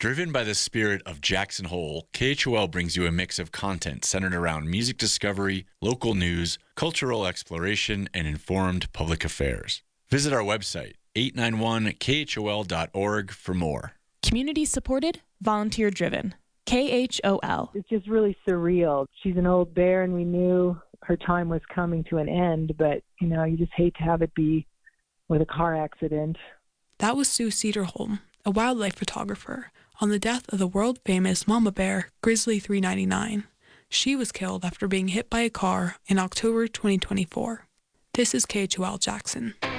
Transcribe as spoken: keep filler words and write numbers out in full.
Driven by the spirit of Jackson Hole, K H O L brings you a mix of content centered around music discovery, local news, cultural exploration, and informed public affairs. Visit our website, eight nine one K H O L dot org, for more. Community supported, volunteer driven. K H O L. It's just really surreal. She's an old bear, and we knew her time was coming to an end, but, you know, you just hate to have it be with a car accident. That was Sue Cedarholm, a wildlife photographer, on the death of the world-famous mama bear, Grizzly three ninety-nine. She was killed after being hit by a car in October twenty twenty-four. This is K H O L Jackson.